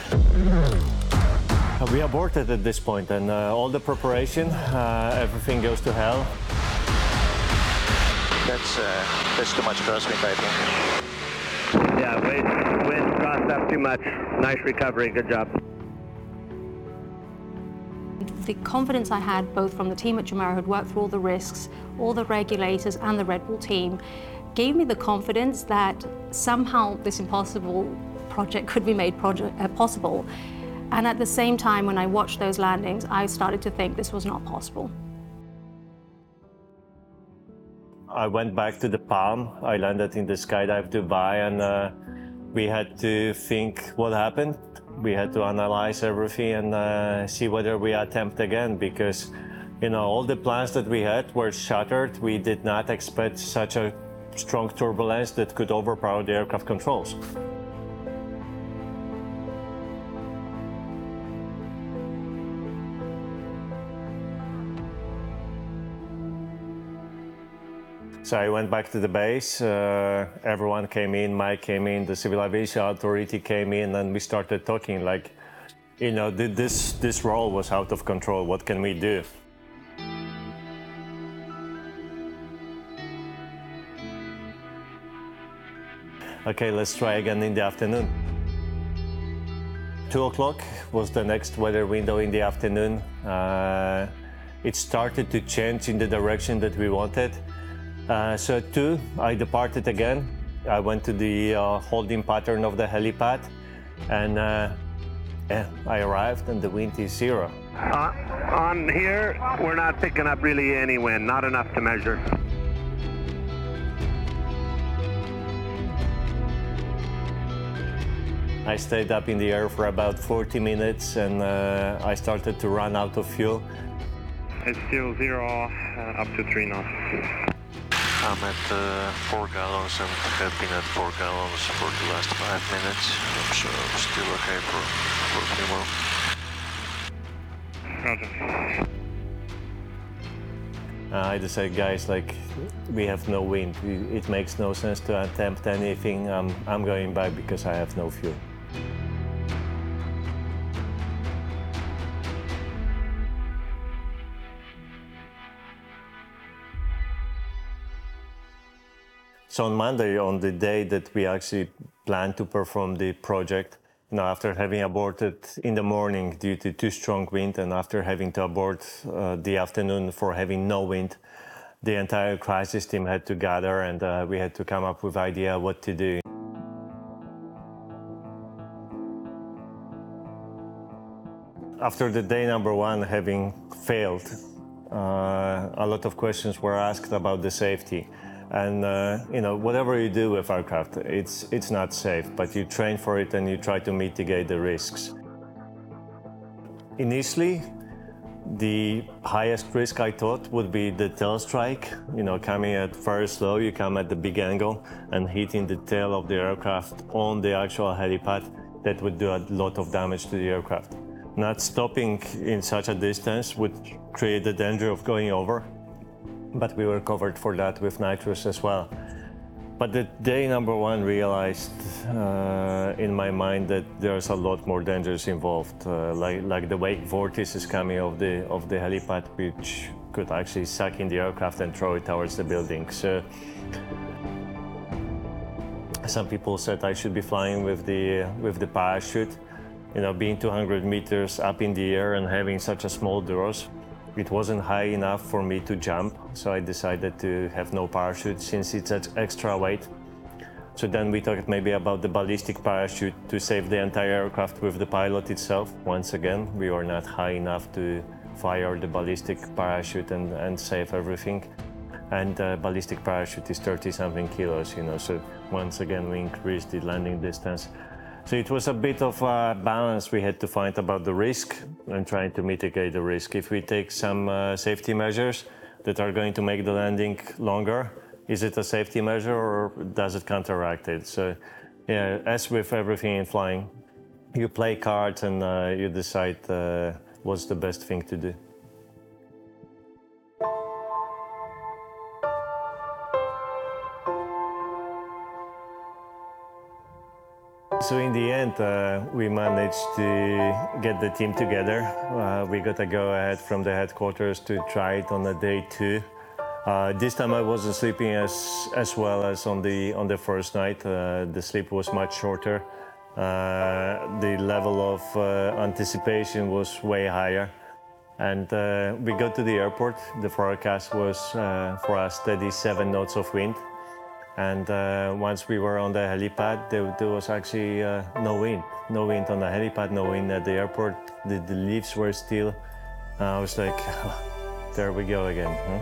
We aborted at this point, and all the preparation, everything goes to hell. That's too much crosswind, I think. Yeah, wind crossed up too much. Nice recovery, good job. The confidence I had both from the team at Jumeirah who'd worked through all the risks, all the regulators and the Red Bull team, gave me the confidence that somehow this impossible project could be made possible. And at the same time, when I watched those landings, I started to think this was not possible. I went back to the Palm. I landed in the Skydive Dubai, and we had to think what happened. We had to analyze everything and see whether we attempt again, because all the plans that we had were shattered. We did not expect such a strong turbulence that could overpower the aircraft controls. So I went back to the base, everyone came in, Mike came in, the Civil Aviation Authority came in, and we started talking like, this role was out of control, what can we do? Okay, let's try again in the afternoon. 2 o'clock was the next weather window in the afternoon. It started to change in the direction that we wanted. So at 2, I departed again. I went to the holding pattern of the helipad, and I arrived and the wind is 0. On here, we're not picking up really any wind, not enough to measure. I stayed up in the air for about 40 minutes, and I started to run out of fuel. It's still 0, up to 3 knots. I'm at 4 gallons and have been at 4 gallons for the last 5 minutes. I'm sure I'm still okay for a few more. Roger. I decided, guys, we have no wind. It makes no sense to attempt anything. I'm going back because I have no fuel. So on Monday, on the day that we actually planned to perform the project, after having aborted in the morning due to too strong wind, and after having to abort the afternoon for having no wind, the entire crisis team had to gather, and we had to come up with an idea what to do. After the day number 1 having failed, a lot of questions were asked about the safety. And whatever you do with aircraft, it's not safe, but you train for it and you try to mitigate the risks. Initially, the highest risk I thought would be the tail strike. Coming at very slow, you come at the big angle and hitting the tail of the aircraft on the actual helipad. That would do a lot of damage to the aircraft. Not stopping in such a distance would create the danger of going over. But we were covered for that with nitrous as well. But the day number 1 realized in my mind that there's a lot more dangers involved, like the wake vortices coming off the helipad, which could actually suck in the aircraft and throw it towards the building. So some people said I should be flying with the parachute. Being 200 meters up in the air and having such a small doors, it wasn't high enough for me to jump, so I decided to have no parachute since it's extra weight. So then we talked maybe about the ballistic parachute to save the entire aircraft with the pilot itself. Once again, we were not high enough to fire the ballistic parachute and save everything. And ballistic parachute is 30-something kilos, so once again we increased the landing distance. So it was a bit of a balance we had to find about the risk and trying to mitigate the risk. If we take some safety measures that are going to make the landing longer, is it a safety measure or does it counteract it? So yeah, as with everything in flying, you play cards and you decide what's the best thing to do. So in the end, we managed to get the team together. We got a go-ahead from the headquarters to try it on the day 2. This time I wasn't sleeping as well as on the first night. The sleep was much shorter. The level of anticipation was way higher. And we got to the airport. The forecast was for a steady 7 knots of wind. And once we were on the helipad, there was actually no wind. No wind on the helipad, no wind at the airport. The leaves were still. I was like, there we go again. Huh?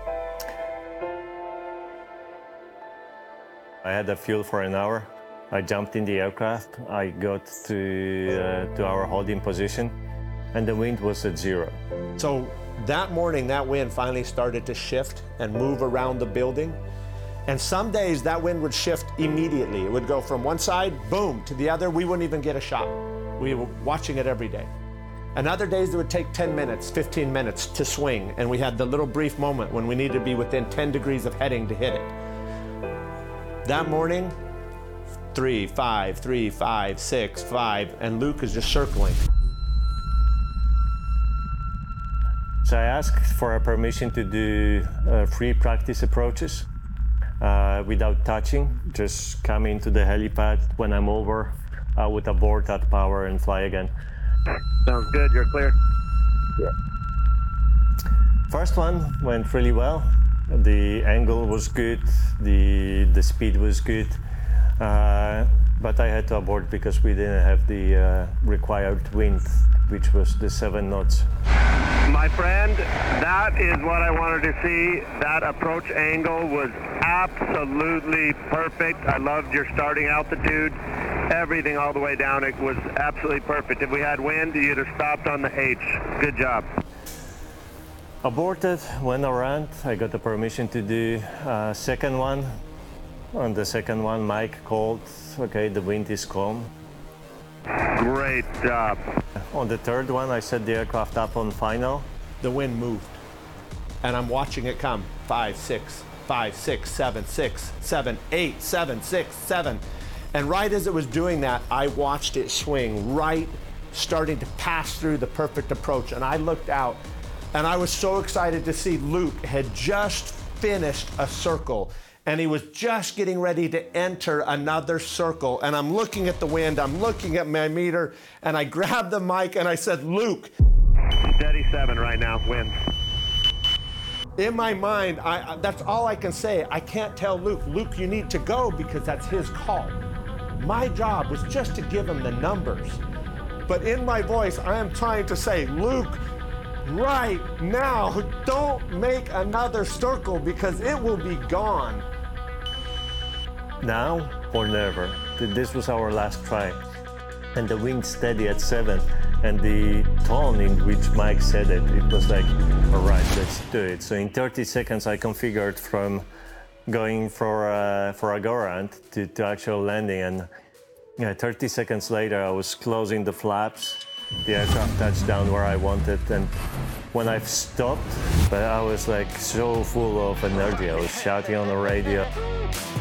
I had the fuel for an hour. I jumped in the aircraft. I got to our holding position, and the wind was at 0. So that morning, that wind finally started to shift and move around the building. And some days that wind would shift immediately. It would go from one side, boom, to the other. We wouldn't even get a shot. We were watching it every day. And other days it would take 10 minutes, 15 minutes to swing. And we had the little brief moment when we needed to be within 10 degrees of heading to hit it. That morning, 3, 5, 3, 5, 6, 5, and Luke is just circling. So I asked for a permission to do free practice approaches without touching. Just come into the helipad. When I'm over, I would abort that power and fly again. Sounds good, you're clear. Yeah. First one went really well. The angle was good, the speed was good, but I had to abort because we didn't have the required wind, which was the 7 knots. My friend, that is what I wanted to see. That approach angle was absolutely perfect. I loved your starting altitude. Everything all the way down, it was absolutely perfect. If we had wind, you'd have stopped on the H. Good job. Aborted, went around. I got the permission to do a second one. On the second one, Mike called, okay, the wind is calm. Great job. On the third one, I set the aircraft up on final. The wind moved, and I'm watching it come. 5, 6, 5, 6, 7, 6, 7, 8, 7, 6, 7. And right as it was doing that, I watched it swing right, starting to pass through the perfect approach. And I looked out, and I was so excited to see Luke had just finished a circle, and he was just getting ready to enter another circle. And I'm looking at the wind, I'm looking at my meter, and I grabbed the mic and I said, Luke. Steady 7 right now, wind. In my mind, that's all I can say. I can't tell Luke, Luke, you need to go, because that's his call. My job was just to give him the numbers. But in my voice, I am trying to say, Luke, right now, don't make another circle because it will be gone. Now or never. This was our last try. And the wind steady at 7. And the tone in which Mike said it, it was like, all right, let's do it. So in 30 seconds, I configured from going for a go-around to actual landing. And 30 seconds later, I was closing the flaps. The aircraft touched down where I wanted. And when I've stopped, I was like so full of energy. I was shouting on the radio.